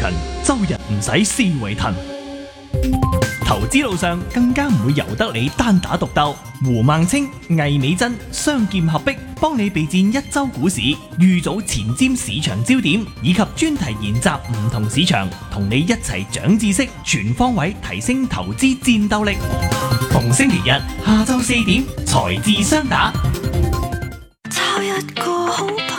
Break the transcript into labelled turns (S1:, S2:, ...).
S1: 勤，周日唔使思維騰。投資路上更加唔會由得你單打獨鬥。胡孟青、魏美珍雙劍合璧，幫你備戰一周股市，預早前瞻市場焦點，以及專題研習唔同市場，同你一齊長知識，全方位提升投資戰鬥力。逢星期日下晝4點，財智雙打。
S2: 找一個好